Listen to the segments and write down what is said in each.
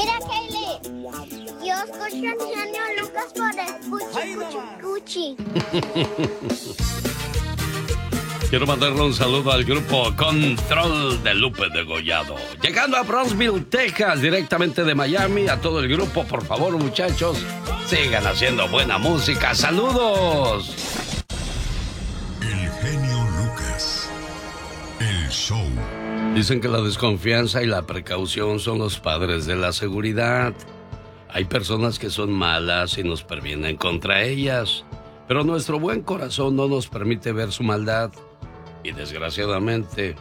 Mira, Kaylee, yo escucho el genio Lucas por el Cuchi. Quiero mandarle un saludo al grupo Control de Lupe Degollado. Llegando a Brownsville, Texas, directamente de Miami. A todo el grupo, por favor, muchachos, sigan haciendo buena música. ¡Saludos! El genio Lucas. El show. Dicen que la desconfianza y la precaución son los padres de la seguridad. Hay personas que son malas y nos previenen contra ellas, pero nuestro buen corazón no nos permite ver su maldad. Y desgraciadamente,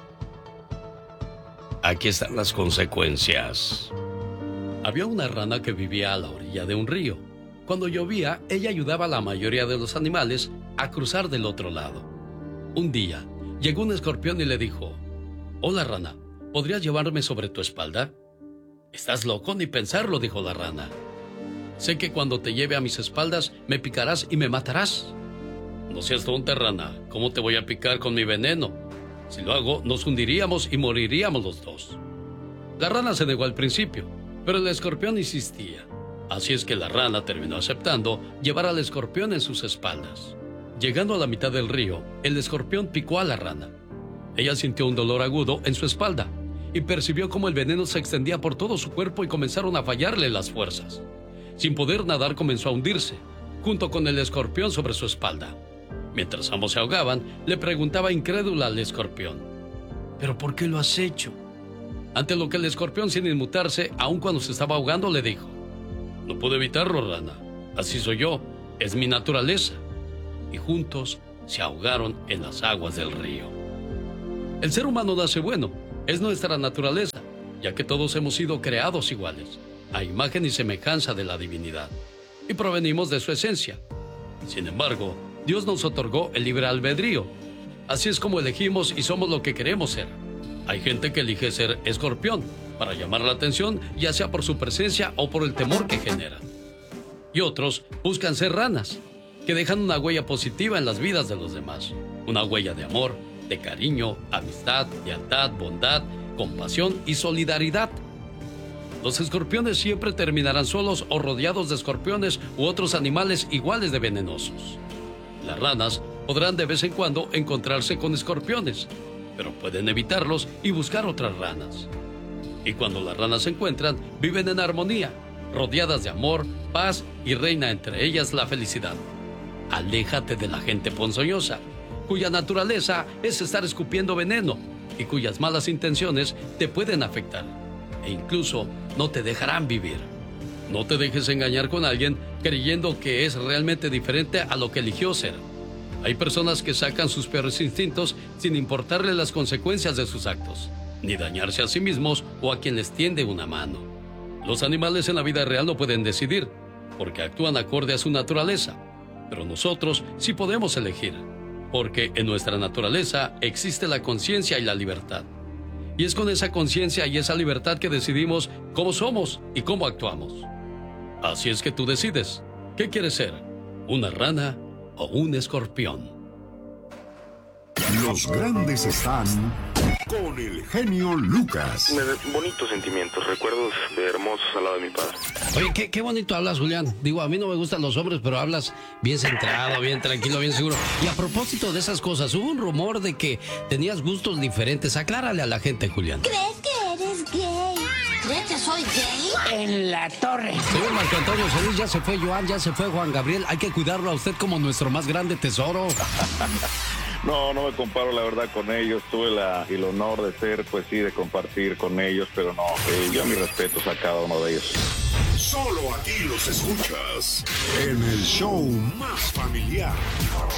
aquí están las consecuencias. Había una rana que vivía a la orilla de un río. Cuando llovía, ella ayudaba a la mayoría de los animales a cruzar del otro lado. Un día, llegó un escorpión y le dijo: «Hola, rana, ¿podrías llevarme sobre tu espalda?» «Estás loco, ni pensarlo», dijo la rana. «Sé que cuando te lleve a mis espaldas me picarás y me matarás». «No seas tonta, rana. ¿Cómo te voy a picar con mi veneno? Si lo hago, nos hundiríamos y moriríamos los dos». La rana se negó al principio, pero el escorpión insistía. Así es que la rana terminó aceptando llevar al escorpión en sus espaldas. Llegando a la mitad del río, el escorpión picó a la rana. Ella sintió un dolor agudo en su espalda y percibió cómo el veneno se extendía por todo su cuerpo y comenzaron a fallarle las fuerzas. Sin poder nadar, comenzó a hundirse, junto con el escorpión sobre su espalda. Mientras ambos se ahogaban, le preguntaba incrédula al escorpión: «¿Pero por qué lo has hecho?». Ante lo que el escorpión, sin inmutarse, aun cuando se estaba ahogando, le dijo: «No puedo evitarlo, rana. Así soy yo. Es mi naturaleza». Y juntos se ahogaron en las aguas del río. El ser humano nace bueno. Es nuestra naturaleza, ya que todos hemos sido creados iguales, a imagen y semejanza de la divinidad, y provenimos de su esencia. Sin embargo, Dios nos otorgó el libre albedrío. Así es como elegimos y somos lo que queremos ser. Hay gente que elige ser escorpión para llamar la atención, ya sea por su presencia o por el temor que generan. Y otros buscan ser ranas, que dejan una huella positiva en las vidas de los demás. Una huella de amor, de cariño, amistad, lealtad, bondad, compasión y solidaridad. Los escorpiones siempre terminarán solos o rodeados de escorpiones u otros animales iguales de venenosos. Las ranas podrán de vez en cuando encontrarse con escorpiones, pero pueden evitarlos y buscar otras ranas. Y cuando las ranas se encuentran, viven en armonía, rodeadas de amor, paz y reina entre ellas la felicidad. Aléjate de la gente ponzoñosa, cuya naturaleza es estar escupiendo veneno y cuyas malas intenciones te pueden afectar e incluso no te dejarán vivir. No te dejes engañar con alguien creyendo que es realmente diferente a lo que eligió ser. Hay personas que sacan sus peores instintos sin importarle las consecuencias de sus actos, ni dañarse a sí mismos o a quien les tiende una mano. Los animales en la vida real no pueden decidir, porque actúan acorde a su naturaleza, pero nosotros sí podemos elegir, porque en nuestra naturaleza existe la conciencia y la libertad. Y es con esa conciencia y esa libertad que decidimos cómo somos y cómo actuamos. Así es que tú decides, ¿qué quieres ser? ¿Una rana o un escorpión? Los grandes están con el genio Lucas. Bonitos sentimientos, recuerdos hermosos al lado de mi padre. Oye, qué bonito hablas, Julián. Digo, a mí no me gustan los hombres, pero hablas bien centrado, bien tranquilo, bien seguro. Y a propósito de esas cosas, hubo un rumor de que tenías gustos diferentes. Aclárale a la gente, Julián. ¿Crees que eres gay? ¿Crees que soy gay? En la torre. Señor Marco Antonio Solís, ya se fue Joan, ya se fue Juan Gabriel. Hay que cuidarlo a usted como nuestro más grande tesoro. No me comparo la verdad con ellos. Tuve el honor de ser, pues sí, de compartir con ellos, pero no, yo mis respetos a cada uno de ellos. Solo aquí los escuchas en el show más familiar.